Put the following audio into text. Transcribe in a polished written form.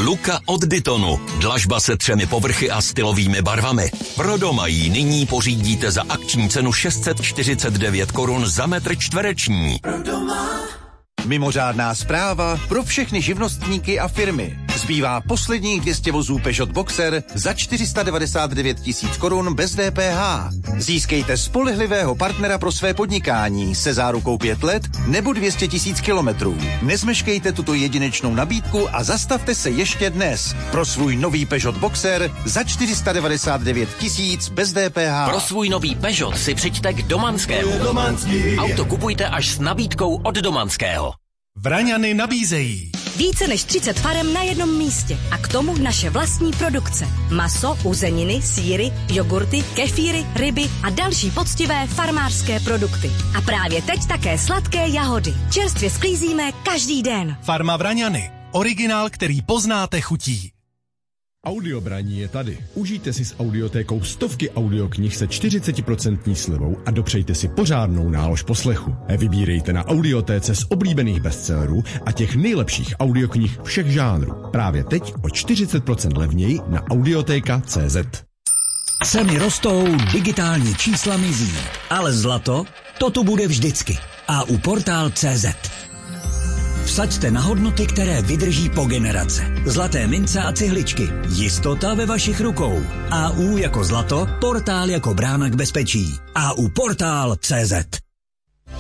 Luka od Dytonu. Dlažba se 3 povrchy a stylovými barvami. Pro doma ji nyní pořídíte za akční cenu 649 korun za metr čtvereční. Pro doma. Mimořádná zpráva pro všechny živnostníky a firmy. Zbývá posledních 200 vozů Peugeot Boxer za 499 000 korun bez DPH. Získejte spolehlivého partnera pro své podnikání se zárukou 5 let nebo 200 000 kilometrů. Nezmeškejte tuto jedinečnou nabídku a zastavte se ještě dnes. Pro svůj nový Peugeot Boxer za 499 000 bez DPH. Pro svůj nový Peugeot si přijďte k Domanskému. Auto kupujte až s nabídkou od Domanského. Vraňany nabízejí více než 30 farem na jednom místě a k tomu naše vlastní produkce. Maso, uzeniny, sýry, jogurty, kefíry, ryby a další poctivé farmářské produkty. A právě teď také sladké jahody. Čerstvě sklízíme každý den. Farma Vraňany. Originál, který poznáte chutí. Audiobraní je tady. Užijte si s audiotékou stovky audioknih se 40% slevou a dopřejte si pořádnou nálož poslechu. Vybírejte na audiotéce z oblíbených bestsellerů a těch nejlepších audioknih všech žánrů. Právě teď o 40% levněji na audiotéka.cz. Ceny rostou, digitální čísla mizí, ale zlato, to tu bude vždycky. A u Portál.cz. Vsaďte na hodnoty, které vydrží po generace. Zlaté mince a cihličky. Jistota ve vašich rukou. AU jako zlato, Portál jako brána k bezpečí. AU Portál.cz.